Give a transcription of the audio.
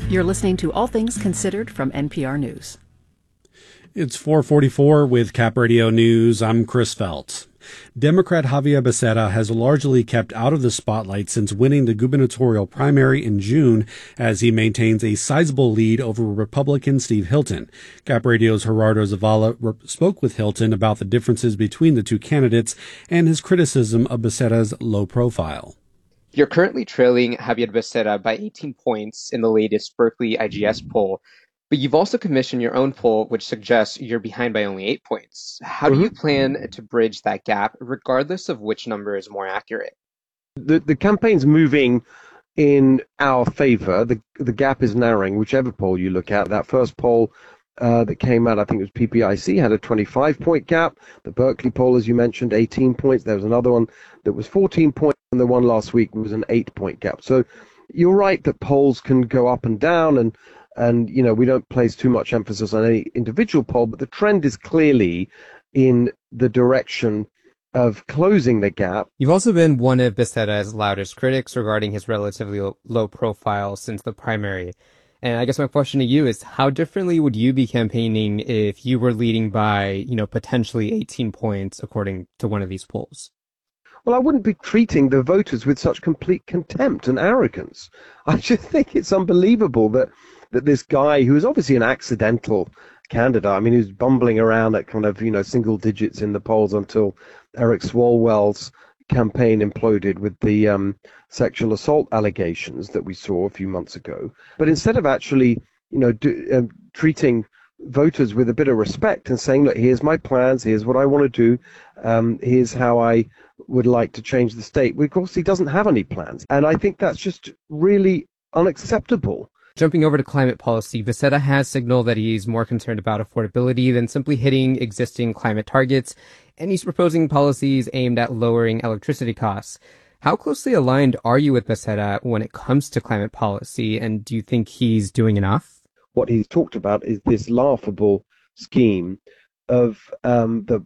You're listening to All Things Considered from NPR News. It's 4:44 with Cap Radio News. I'm Chris Feltz. Democrat Javier Becerra has largely kept out of the spotlight since winning the gubernatorial primary in June, as he maintains a sizable lead over Republican Steve Hilton. Cap Radio's Gerardo Zavala spoke with Hilton about the differences between the two candidates and his criticism of Becerra's low profile. You're currently trailing Javier Becerra by 18 points in the latest Berkeley IGS poll, but you've also commissioned your own poll, which suggests you're behind by only 8 points. How do you plan to bridge that gap, regardless of which number is more accurate? The campaign's moving in our favor. The gap is narrowing, whichever poll you look at. That first poll that came out, I think it was PPIC, had a 25-point gap. The Berkeley poll, as you mentioned, 18 points. There was another one that was 14 points, and the one last week was an 8-point gap. So you're right that polls can go up and down, and you know, we don't place too much emphasis on any individual poll, but the trend is clearly in the direction of closing the gap. You've also been one of Becerra's loudest critics regarding his relatively low profile since the primary. And I guess my question to you is, how differently would you be campaigning if you were leading by, potentially 18 points, according to one of these polls? Well, I wouldn't be treating the voters with such complete contempt and arrogance. I just think it's unbelievable that this guy, who is obviously an accidental candidate, I mean, who's bumbling around at kind of, single digits in the polls until Eric Swalwell's campaign imploded with the sexual assault allegations that we saw a few months ago. But instead of actually, treating voters with a bit of respect and saying, look, here's my plans, here's what I want to do, here's how I would like to change the state. Well, of course, he doesn't have any plans. And I think that's just really unacceptable. Jumping over to climate policy, Becerra has signaled that he's more concerned about affordability than simply hitting existing climate targets, and he's proposing policies aimed at lowering electricity costs. How closely aligned are you with Becerra when it comes to climate policy, and do you think he's doing enough? What he's talked about is this laughable scheme of the